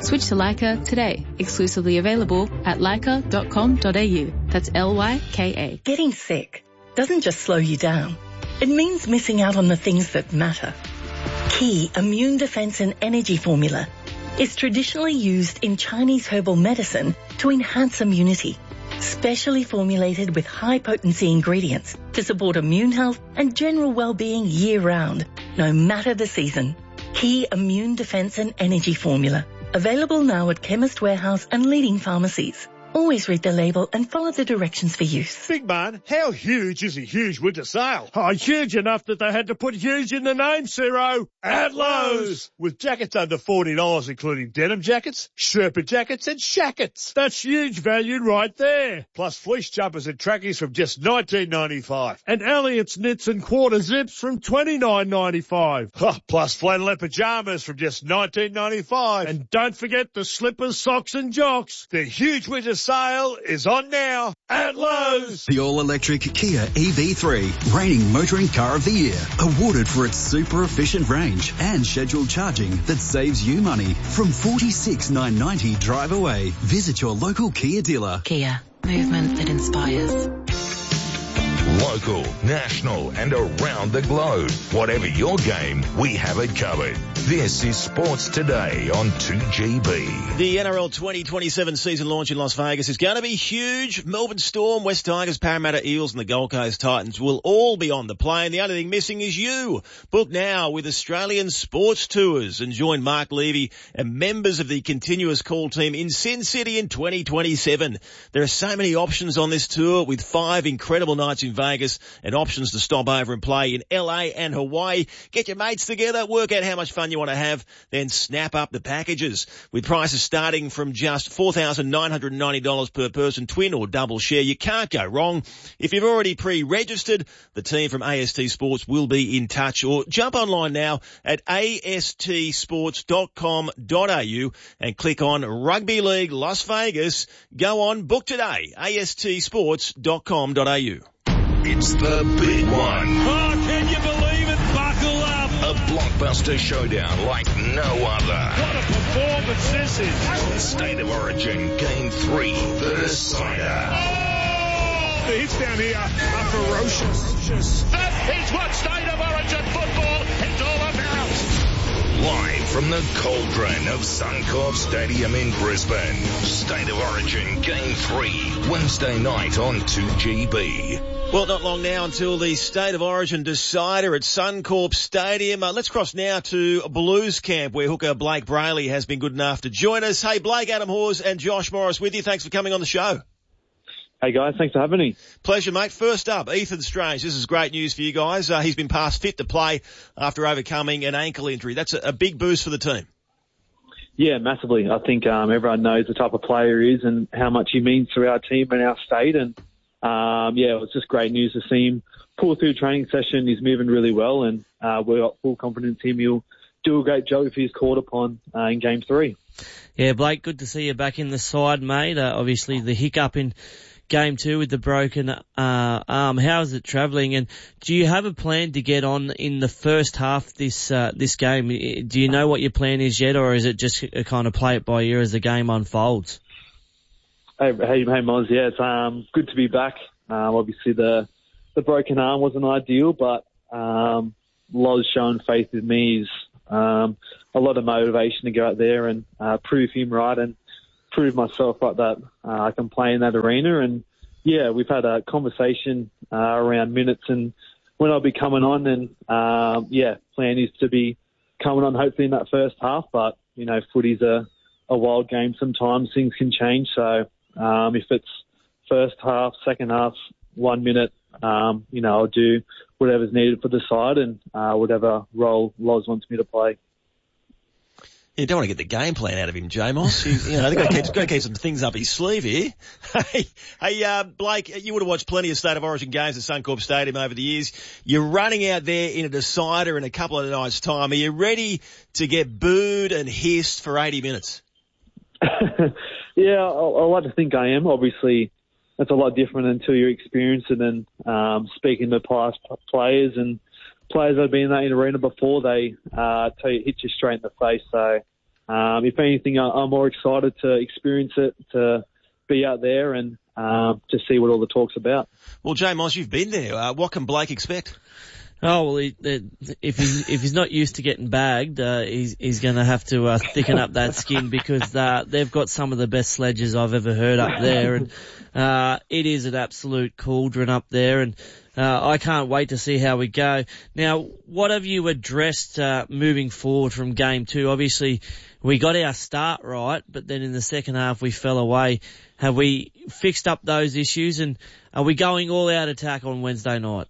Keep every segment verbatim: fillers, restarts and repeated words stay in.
Switch to Leica today. Exclusively available at leica dot com dot a u. That's L Y K A. Getting sick doesn't just slow you down. It means missing out on the things that matter. Key Immune Defense and Energy Formula is traditionally used in Chinese herbal medicine to enhance immunity, specially formulated with high-potency ingredients to support immune health and general well-being year-round, no matter the season. Key Immune Defense and Energy Formula. Available now at Chemist Warehouse and leading pharmacies. Always read the label and follow the directions for use. Big man, how huge is a huge winter sale? Oh, huge enough that they had to put huge in the name, Ciro. At Lowe's. With jackets under forty dollars, including denim jackets, Sherpa jackets and shackets. That's huge value right there. Plus fleece jumpers and trackies from just nineteen ninety-five. And Elliot's knits and quarter zips from twenty-nine ninety-five. Oh, plus flannelette pajamas from just nineteen ninety-five. And don't forget the slippers, socks and jocks. The huge winter sale is on now at Lowe's. The all-electric Kia E V three, reigning motoring car of the year, awarded for its super efficient range and scheduled charging that saves you money from forty-six thousand nine hundred ninety drive away. Visit your local Kia dealer. Kia, movement that inspires. Local, national and around the globe. Whatever your game, we have it covered. This is Sports Today on two G B. The N R L twenty twenty-seven season launch in Las Vegas is going to be huge. Melbourne Storm, West Tigers, Parramatta Eels and the Gold Coast Titans will all be on the plane. The only thing missing is you. Book now with Australian Sports Tours and join Mark Levy and members of the continuous call team in Sin City in twenty twenty-seven. There are so many options on this tour with five incredible nights in Vegas and options to stop over and play in L A and Hawaii. Get your mates together, work out how much fun you want to have, then snap up the packages. With prices starting from just four thousand nine hundred ninety dollars per person, twin or double share, you can't go wrong. If you've already pre-registered, the team from A S T Sports will be in touch, or jump online now at A S T sports dot com dot a u and click on Rugby League Las Vegas. Go on, book today, A S T sports dot com dot a u. It's the big one. Oh, can you believe it? Buckle up. A blockbuster showdown like no other. What a performance this is. State of Origin Game three, the decider. Oh, the hits down here are ferocious. That is what State of Origin football is all about. Live from the cauldron of Suncorp Stadium in Brisbane. State of Origin Game three, Wednesday night on two G B. Well, not long now until the State of Origin decider at Suncorp Stadium. Uh, let's cross now to Blues Camp, where hooker Blake Brayley has been good enough to join us. Hey, Blake, Adam Hawes and Josh Morris with you. Thanks for coming on the show. Hey, guys. Thanks for having me. Pleasure, mate. First up, Ethan Strange. This is great news for you guys. Uh, he's been passed fit to play after overcoming an ankle injury. That's a, a big boost for the team. Yeah, massively. I think um, everyone knows the type of player he is and how much he means to our team and our state. And, um, yeah, it was just great news to see him pull through training session. He's moving really well, and uh, we've got full confidence in him. He'll do a great job if he's called upon uh, in Game three. Yeah, Blake, good to see you back in the side, mate. Uh, obviously, the hiccup in Game two with the broken uh, arm. How is it travelling? And do you have a plan to get on in the first half this uh, this game? Do you know what your plan is yet, or is it just a kind of play it by ear as the game unfolds? Hey, hey, hey Moz. Yeah, it's um, good to be back. Um, obviously, the the broken arm wasn't ideal, but um, Loz showing faith in me is um, a lot of motivation to go out there and uh, prove him right and prove myself right that uh, I can play in that arena. And yeah, we've had a conversation uh, around minutes and when I'll be coming on. And um, yeah, plan is to be coming on hopefully in that first half. But you know, footy's a, a wild game. Sometimes things can change. So um, if it's first half, second half, one minute, um, you know, I'll do whatever's needed for the side and uh, whatever role Loz wants me to play. You don't want to get the game plan out of him, J-Moss. You, you know, they've got to, keep, got to keep some things up his sleeve here. Hey, hey, uh, Blake, you would have watched plenty of State of Origin games at Suncorp Stadium over the years. You're running out there in a decider in a couple of nights' time. Are you ready to get booed and hissed for eighty minutes? Yeah, I, I like to think I am. Obviously, that's a lot different until you experience it and um, speaking to past players and players that have been in that arena before, they uh, tell you, hit you straight in the face. So um, if anything, I, I'm more excited to experience it, to be out there and um, to see what all the talk's about. Well, Jay Moss, you've been there. Uh, what can Blake expect? Oh, well, he, if he's, if he's not used to getting bagged, uh, he's, he's going to have to uh, thicken up that skin because uh, they've got some of the best sledges I've ever heard up there, and uh, it is an absolute cauldron up there, and uh, I can't wait to see how we go. Now, what have you addressed uh, moving forward from game two? Obviously, we got our start right, but then in the second half we fell away. Have we fixed up those issues, and are we going all out attack on Wednesday night?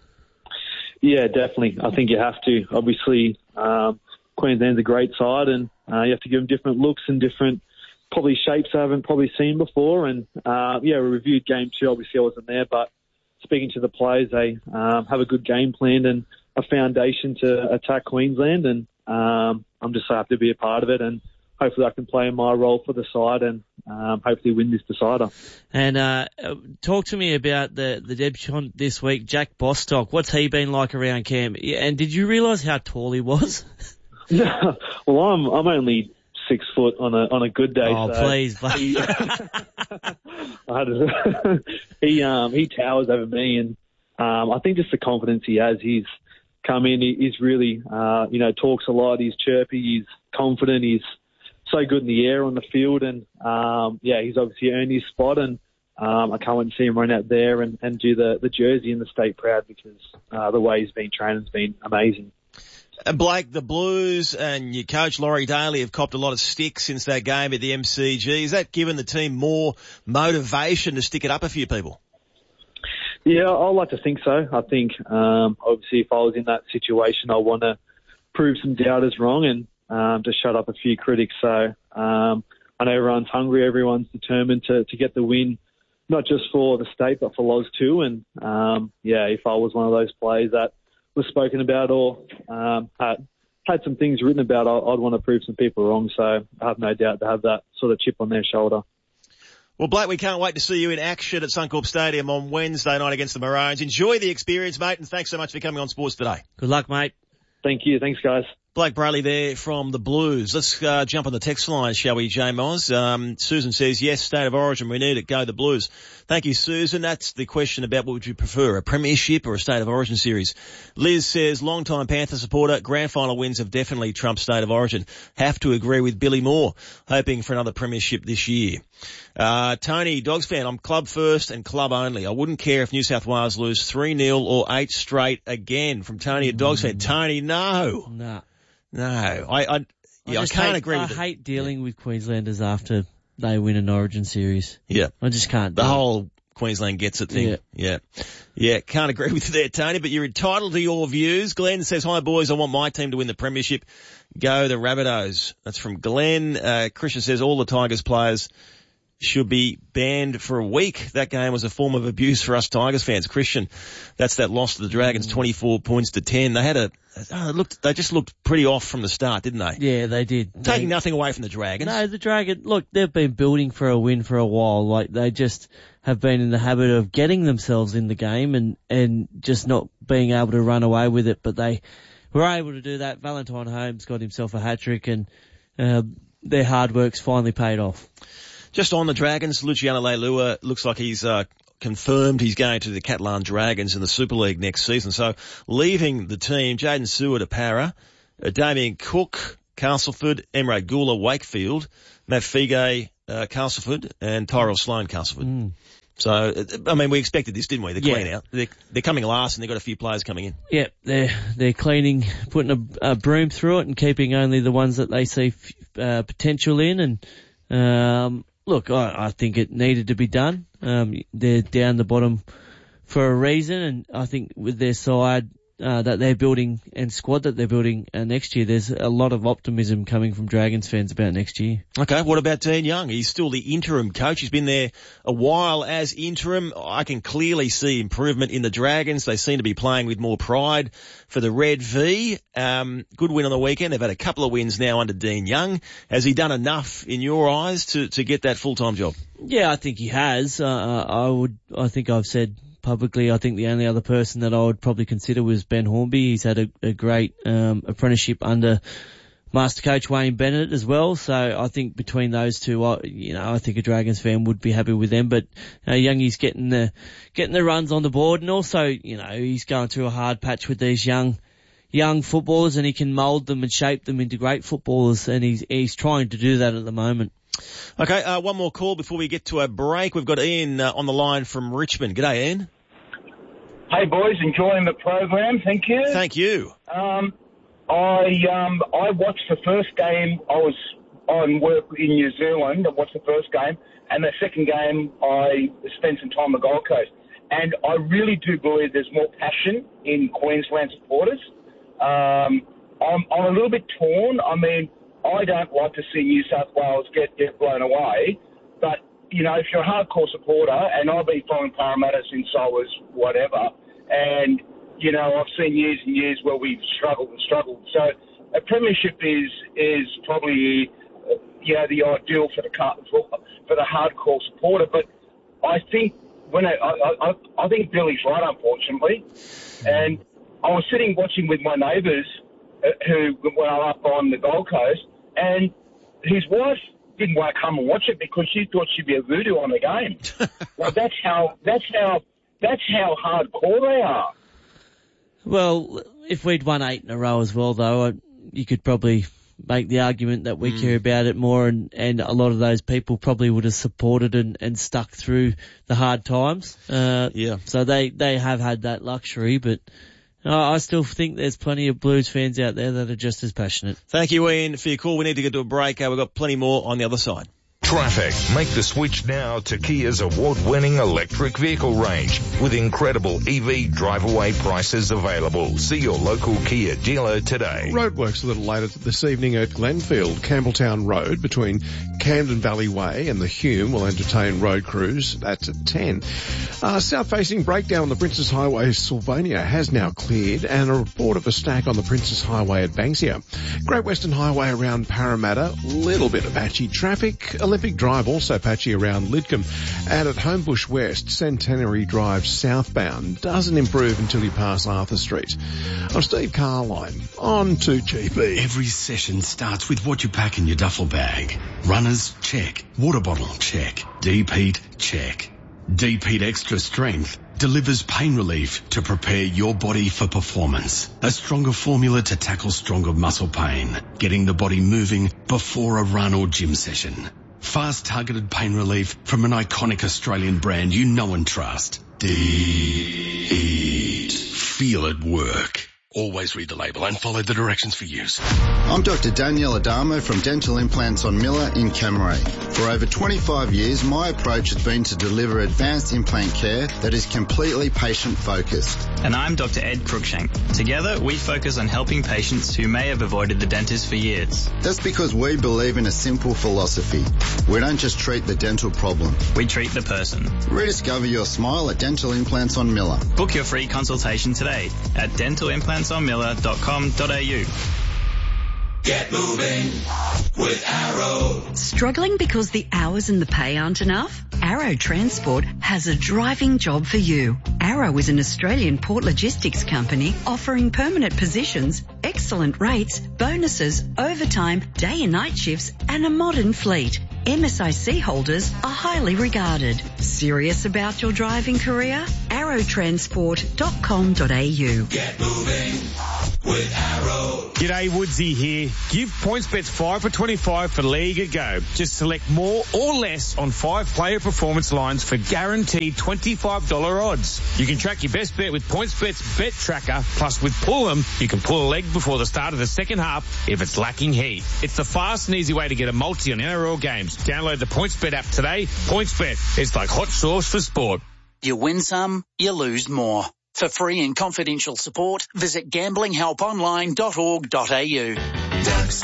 Yeah, definitely. I think you have to. Obviously, um, Queensland's a great side, and uh, you have to give them different looks and different probably shapes I haven't probably seen before. And uh, yeah, we reviewed game two. Obviously, I wasn't there, but speaking to the players, they um, have a good game plan and a foundation to attack Queensland. And um, I'm just so happy to be a part of it, and hopefully I can play my role for the side and um, hopefully win this decider. And uh, talk to me about the, the debutante this week, Jack Bostock. What's he been like around camp? And did you realise how tall he was? well, I'm I'm only six foot on a on a good day. Oh, so please. He, I just, he, um, he towers over me, and um, I think just the confidence he has. He's come in, he, he's really, uh, you know, talks a lot. He's chirpy, he's confident, he's so good in the air on the field, and um, yeah, he's obviously earned his spot, and um, I can't wait to see him run out there and, and do the, the jersey and the state proud, because uh, the way he's been trained has been amazing. And Blake, the Blues and your coach Laurie Daly have copped a lot of stick since that game at the M C G. Has that given the team more motivation to stick it up a few people? Yeah, I like to think so. I think um, obviously if I was in that situation, I want to prove some doubters wrong and Um, to shut up a few critics. So um, I know everyone's hungry, everyone's determined to, to get the win, not just for the state, but for Loz too. And um, yeah, if I was one of those players that was spoken about or um, had, had some things written about, I, I'd want to prove some people wrong. So I have no doubt to have that sort of chip on their shoulder. Well, Blake, we can't wait to see you in action at Suncorp Stadium on Wednesday night against the Maroons. Enjoy the experience, mate, and thanks so much for coming on Sports Today. Good luck, mate. Thank you. Thanks, guys. Blake Brayley there from the Blues. Let's uh, jump on the text line, shall we, J Moz? Um, Susan says, yes, State of Origin, we need it, go the Blues. Thank you, Susan. That's the question about what would you prefer, a premiership or a State of Origin series. Liz says, long-time Panther supporter, grand final wins have definitely trumped State of Origin. Have to agree with Billy Moore, hoping for another premiership this year. Uh, Tony, Dogs fan, I'm club first and club only. I wouldn't care if New South Wales lose three nil or eight straight again. From Tony at Dogs fan. Tony, no. No. No, I, I, yeah, I, I can't hate, agree with I it. hate dealing yeah. with Queenslanders after they win an Origin series. Yeah. I just can't do The it. whole Queensland gets it thing. Yeah. yeah. Yeah, can't agree with you there, Tony, but you're entitled to your views. Glenn says, hi boys, I want my team to win the premiership. Go the Rabbitohs. That's from Glenn. Uh, Christian says all the Tigers players should be banned for a week. That game was a form of abuse for us Tigers fans. Christian, that's that loss to the Dragons, twenty-four points to ten. They had a, oh, looked, they just looked pretty off from the start, didn't they? Yeah, they did. Taking they, nothing away from the Dragons. No, the Dragon, look, they've been building for a win for a while. Like, they just have been in the habit of getting themselves in the game and, and just not being able to run away with it. But they were able to do that. Valentine Holmes got himself a hat-trick, and uh, their hard work's finally paid off. Just on the Dragons, Luciano Leilua looks like he's uh, confirmed he's going to the Catalan Dragons in the Super League next season. So leaving the team, Jaden Seward at Para, uh, Damien Cook, Castleford, Emre Gula, Wakefield, Matt Fige, uh, Castleford, and Tyrell Sloan, Castleford. Mm. So, I mean, we expected this, didn't we? They're yeah. clean out. They're, they're coming last, and they've got a few players coming in. Yeah, they're they're cleaning, putting a, a broom through it, and keeping only the ones that they see uh, potential in. And um, look, I, I think it needed to be done. Um, they're down the bottom for a reason, and I think with their side uh, that they're building and squad that they're building uh, next year, there's a lot of optimism coming from Dragons fans about next year. Okay, what about Dean Young? He's still the interim coach. He's been there a while as interim. I can clearly see improvement in the Dragons. They seem to be playing with more pride for the Red V. Um, good win on the weekend. They've had a couple of wins now under Dean Young. Has he done enough in your eyes to, to get that full-time job? Yeah, I think he has. Uh, I would, I think I've said publicly, I think the only other person that I would probably consider was Ben Hornby. He's had a, a great um, apprenticeship under master coach Wayne Bennett as well. So I think between those two, I, you know, I think a Dragons fan would be happy with them. But you know, Youngie's getting the getting the runs on the board, and also, you know, he's going through a hard patch with these young young footballers, and he can mould them and shape them into great footballers, and he's he's trying to do that at the moment. Okay, uh, one more call before we get to a break. We've got Ian uh, on the line from Richmond. G'day, Ian. Hey, boys, enjoying the program. Thank you. Thank you. Um, I um, I watched the first game. I was on work in New Zealand. I watched the first game, and the second game I spent some time on the Gold Coast. And I really do believe there's more passion in Queensland supporters. Um, I'm, I'm a little bit torn. I mean, I don't like to see New South Wales get, get blown away, but, you know, if you're a hardcore supporter, and I've been following Parramatta since I was whatever, and, you know, I've seen years and years where we've struggled and struggled. So a premiership is is probably, uh, you know, the ideal for the for, for the hardcore supporter. But I think when I, I, I, I think Billy's right, unfortunately. And I was sitting watching with my neighbours uh, who were up on the Gold Coast, and his wife didn't want to come and watch it because she thought she'd be a voodoo on the game. Like that's how that's how that's how hardcore they are. Well, if we'd won eight in a row as well, though, you could probably make the argument that we mm. care about it more, and, and a lot of those people probably would have supported and, and stuck through the hard times. Uh, yeah. So they, they have had that luxury, but uh, I still think there's plenty of Blues fans out there that are just as passionate. Thank you, Ian, for your call. We need to get to a break. Uh, we've got plenty more on the other side. Traffic. Make the switch now to Kia's award-winning electric vehicle range with incredible E V drive-away prices available. See your local Kia dealer today. Roadworks a little later this evening at Glenfield. Campbelltown Road between Camden Valley Way and the Hume will entertain road crews. That's at ten. Uh, south-facing breakdown on the Princess Highway, Sylvania, has now cleared, and a report of a stack on the Princess Highway at Banksia. Great Western Highway around Parramatta, little bit of patchy traffic. Olympic Drive also patchy around Lidcombe, and at Homebush West, Centenary Drive southbound doesn't improve until you pass Arthur Street. I'm Steve Carline on two G B. Every session starts with what you pack in your duffel bag. Runners, check. Water bottle, check. D-Peat, check. D-Peat Extra Strength delivers pain relief to prepare your body for performance. A stronger formula to tackle stronger muscle pain, getting the body moving before a run or gym session. Fast targeted pain relief from an iconic Australian brand you know and trust. D-Peat. Feel it work. Always read the label and follow the directions for use. I'm Doctor Danielle Adamo from Dental Implants on Miller in Camaray. For over twenty-five years, my approach has been to deliver advanced implant care that is completely patient-focused. And I'm Doctor Ed Cruikshank. Together, we focus on helping patients who may have avoided the dentist for years. That's because we believe in a simple philosophy. We don't just treat the dental problem. We treat the person. Rediscover your smile at Dental Implants on Miller. Book your free consultation today at dental implants on miller dot com dot a u. Get moving with Arrow. Struggling because the hours and the pay aren't enough? Arrow Transport has a driving job for you. Arrow is an Australian port logistics company offering permanent positions, excellent rates, bonuses, overtime, day and night shifts, and a modern fleet. M S I C holders are highly regarded. Serious about your driving career? arrow transport dot com dot a u. Get moving with Arrow. G'day, Woodsy here. Give PointsBet five for twenty-five for League a go. Just select more or less on five player performance lines for guaranteed twenty-five dollars odds. You can track your best bet with PointsBet's Bet Tracker. Plus, with Pull 'em, you can pull a leg before the start of the second half if it's lacking heat. It's the fast and easy way to get a multi on N R L games. Download the PointsBet app today. PointsBet, it's like hot sauce for sport. You win some, you lose more. For free and confidential support, visit gambling help online dot org dot a u. Ducks